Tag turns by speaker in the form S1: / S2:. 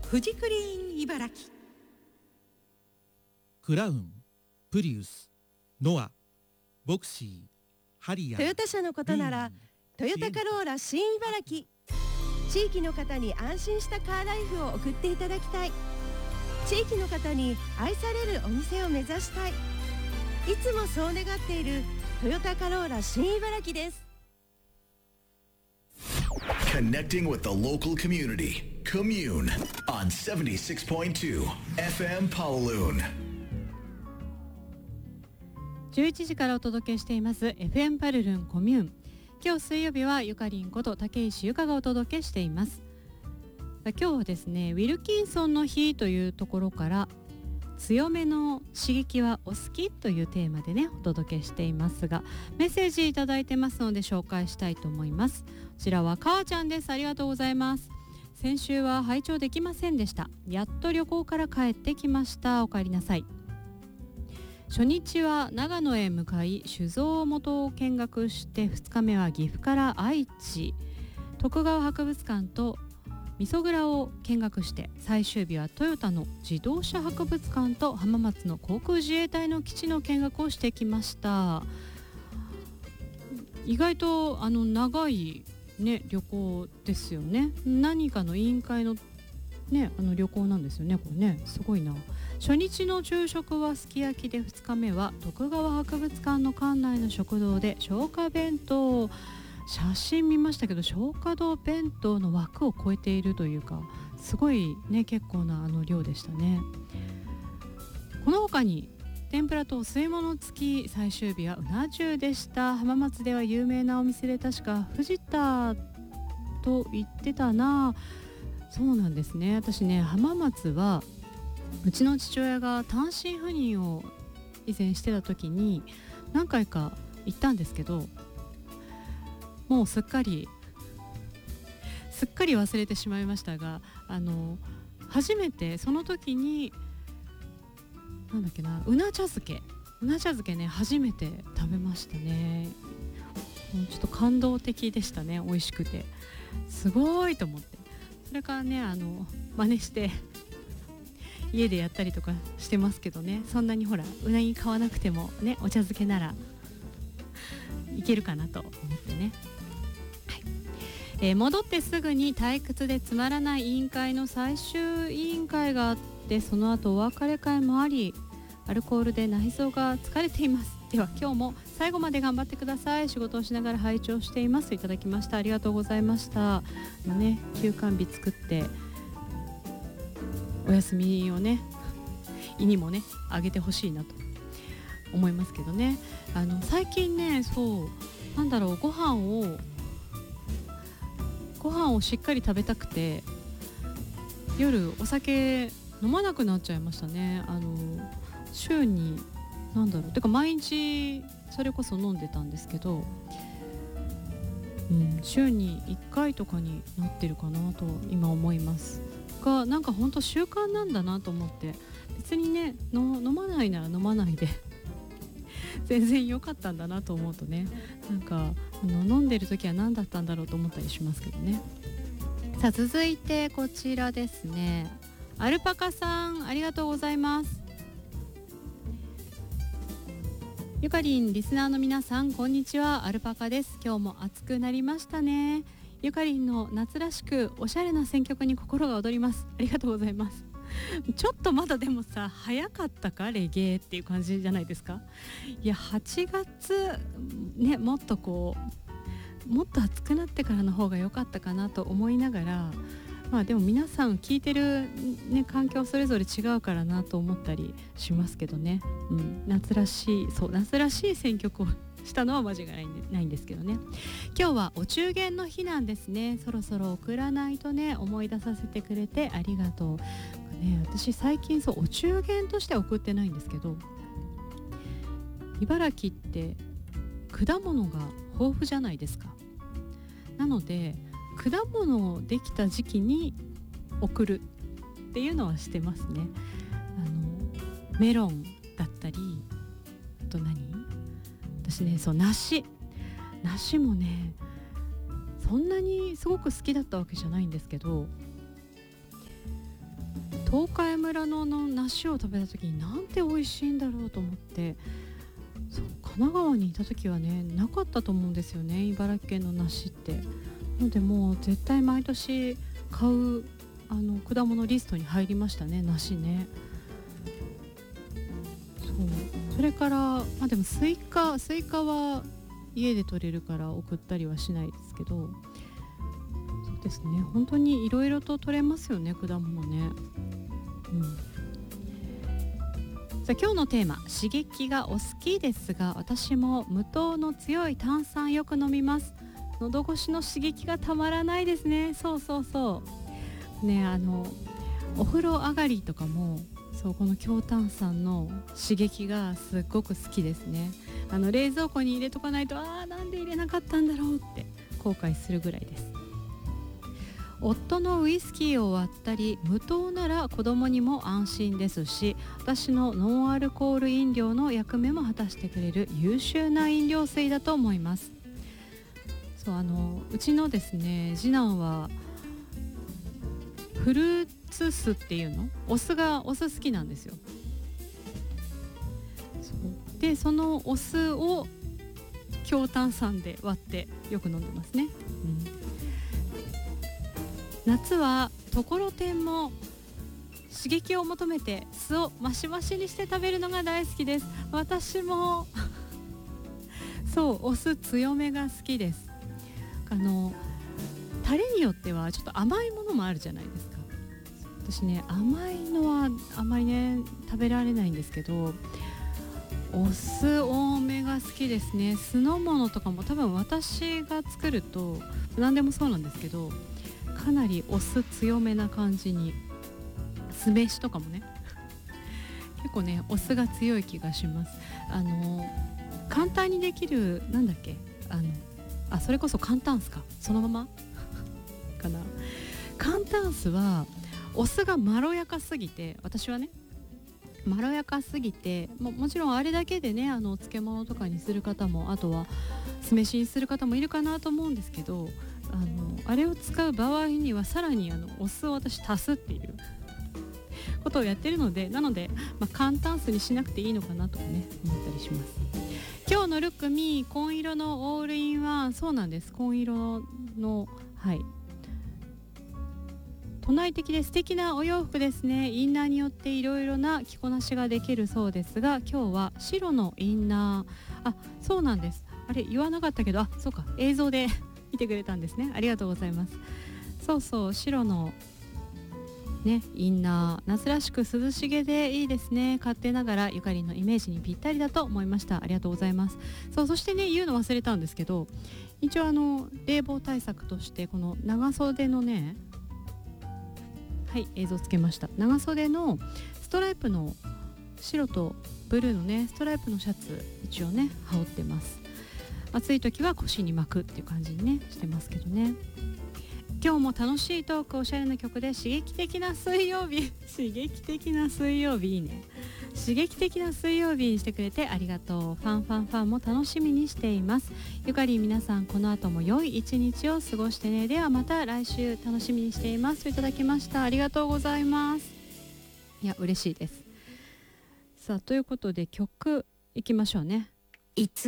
S1: フジクリーン茨城。
S2: クラウン、プリウス、ノア、ボクシー、ハリアー。
S3: トヨタ車のことならトヨタカローラ新茨城。地域の方に安心したカーライフを送っていただきたい。地域の方に愛されるお店を目指したい。いつもそう願っているトヨタカローラ新茨城です。
S4: Connecting with the local community. Commune on 76.2 FM Kowloon。
S5: 11時からお届けしています FM パルルンコミューン。今日水曜日はゆかりんこと竹石ゆかがお届けしています。今日はですね、ウィルキンソンの日というところから強めの刺激はお好きというテーマでねお届けしていますが、メッセージいただいてますので紹介したいと思います。こちらはかーちゃんです。ありがとうございます。先週は拝聴できませんでした。やっと旅行から帰ってきました。お帰りなさい。初日は長野へ向かい酒造元を見学して、2日目は岐阜から愛知徳川博物館と味噌蔵を見学して、最終日はトヨタの自動車博物館と浜松の航空自衛隊の基地の見学をしてきました。意外と長い、ね、旅行ですよね。何かの委員会の、ね、旅行なんですよね。これねすごいな。初日の昼食はすき焼きで、2日目は徳川博物館の館内の食堂で消化弁当。写真見ましたけど、消化堂弁当の枠を超えているというか、すごいね結構な量でしたね。この他に天ぷらとお吸い物付き、最終日はうな重でした。浜松では有名なお店で確か藤田と言ってたな。そうなんですね。私ね、浜松はうちの父親が単身赴任を以前してた時に何回か行ったんですけど、もうすっかり忘れてしまいましたが、初めてその時になんだっけな、うな茶漬けね、初めて食べましたね。もうちょっと感動的でしたね。美味しくてすごいと思って、それからね真似して家でやったりとかしてますけどね。そんなにほらうなぎ買わなくてもね、お茶漬けならいけるかなと思ってね。戻ってすぐに退屈でつまらない委員会の最終委員会があって、その後お別れ会もあり、アルコールで内臓が疲れています。では今日も最後まで頑張ってください。仕事をしながら拝聴しています。いただきました。ありがとうございました。休館日作ってお休みをね胃にもねあげてほしいなと思いますけどね。最近ね、そうなんだろう、ご飯をしっかり食べたくて、夜お酒飲まなくなっちゃいましたね。週にてか毎日それこそ飲んでたんですけど、週に1回とかになってるかなと今思いますが、なんか本当習慣なんだなと思って、別にね飲まないなら飲まないで全然良かったんだなと思うとね、なんか飲んでる時は何だったんだろうと思ったりしますけどね。さあ続いてこちらですね。アルパカさん、ありがとうございます。ゆかりんリスナーの皆さん、こんにちは。アルパカです。今日も暑くなりましたね。ゆかりんの夏らしくおしゃれな選曲に心が躍ります。ありがとうございます。ちょっとまだでもさ、早かったかレゲエっていう感じじゃないですか。いや8月ね、もっと暑くなってからの方が良かったかなと思いながら、でも皆さん聞いてる、ね、環境それぞれ違うからなと思ったりしますけどね。夏らしい選曲をしたのは間違いないんですけどね。今日はお中元の日なんですね。そろそろ送らないとね、思い出させてくれてありがとう、私最近お中元としては送ってないんですけど、茨城って果物が豊富じゃないですか。なので果物できた時期に送るっていうのはしてますね。メロンだったり、あと私ね、梨もねそんなにすごく好きだったわけじゃないんですけど、 東海村の梨を食べた時になんて美味しいんだろうと思って、そう神奈川にいた時はねなかったと思うんですよね、茨城県の梨って。なのでもう絶対毎年買う果物リストに入りましたね、梨ね。それから、でもスイカは家で採れるから送ったりはしないですけど、そうですね、本当にいろいろと採れますよね、果物ね。さあ今日のテーマ、刺激がお好きですが、私も無糖の強い炭酸よく飲みます。喉越しの刺激がたまらないですね。そうね、お風呂上がりとかもこの強炭酸の刺激がすっごく好きですね。冷蔵庫に入れとかないと、なんで入れなかったんだろうって後悔するぐらいです。夫のウイスキーを割ったり、無糖なら子供にも安心ですし、私のノンアルコール飲料の役目も果たしてくれる優秀な飲料水だと思います。うちのですね次男はフルーツ酢っていうの、お酢好きなんですよ。でそのお酢を強炭酸で割ってよく飲んでますね。夏はところてんも刺激を求めて酢をマシマシにして食べるのが大好きです。私もお酢強めが好きです。タレによってはちょっと甘いものもあるじゃないですか。私ね甘いのはあんまりね食べられないんですけど、お酢多めが好きですね。酢の物とかも多分私が作ると何でもそうなんですけど、かなりお酢強めな感じに、酢飯とかもね結構ねお酢が強い気がします。簡単にできるそれこそ簡単酢か、そのままかな。簡単酢はお酢がまろやかすぎて、私はねまろやかすぎて もちろんあれだけでねお漬物とかにする方も、あとは酢飯にする方もいるかなと思うんですけど、あれを使う場合にはさらにお酢を私足すっていうことをやってるので、なので、簡単酢にしなくていいのかなとかね思ったりします。今日のルックミー紺色のオールインワン、そうなんです、紺色の都内的で素敵なお洋服ですね。インナーによっていろいろな着こなしができるそうですが、今日は白のインナー、そうなんです、あれ言わなかったけど、そうか、映像で見てくれたんですね、ありがとうございます。白のねインナー、夏らしく涼しげでいいですね。勝手ながらゆかりのイメージにぴったりだと思いました。ありがとうございます。そしてね言うの忘れたんですけど、一応冷房対策としてこの長袖のね、映像つけました。長袖のストライプの白とブルーのねストライプのシャツ一応ね羽織ってます。暑い時は腰に巻くっていう感じにねしてますけどね。今日も楽しいトーク、おしゃれな曲で刺激的な水曜日刺激的な水曜日いいね。刺激的な水曜日にしてくれてありがとう。ファンも楽しみにしています。ゆかり皆さん、この後も良い一日を過ごしてね。ではまた来週楽しみにしていますといただきました。ありがとうございます。いや嬉しいです。さあということで曲いきましょうね。
S1: いつ